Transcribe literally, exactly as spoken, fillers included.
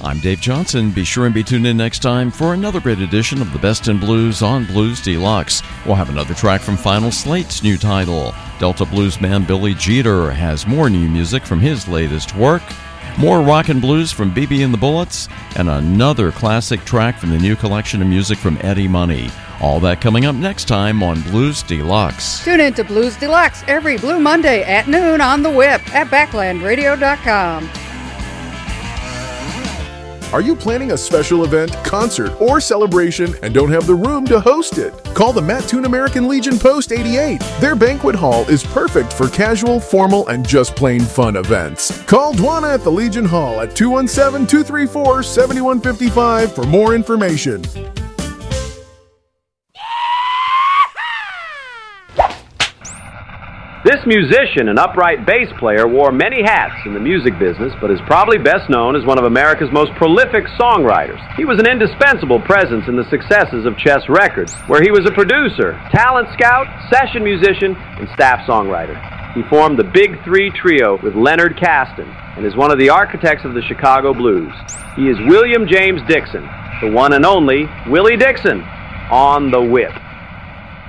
I'm Dave Johnson. Be sure and be tuned in next time for another great edition of the Best in Blues on Blues Deluxe. We'll have another track from Final Slate's new title. Delta bluesman Billy Jeter has more new music from his latest work, more rock and blues from B B and the Bullets, and another classic track from the new collection of music from Eddie Money. All that coming up next time on Blues Deluxe. Tune in to Blues Deluxe every Blue Monday at noon on the web at backland radio dot com. Are you planning a special event, concert, or celebration and don't have the room to host it? Call the Mattoon American Legion Post eighty-eight. Their banquet hall is perfect for casual, formal, and just plain fun events. Call Dwana at the Legion Hall at two one seven, two three four, seven one five five for more information. This musician and upright bass player wore many hats in the music business, but is probably best known as one of America's most prolific songwriters. He was an indispensable presence in the successes of Chess Records, where he was a producer, talent scout, session musician, and staff songwriter. He formed the Big Three Trio with Leonard Caston and is one of the architects of the Chicago blues. He is William James Dixon, the one and only Willie Dixon, on the whip.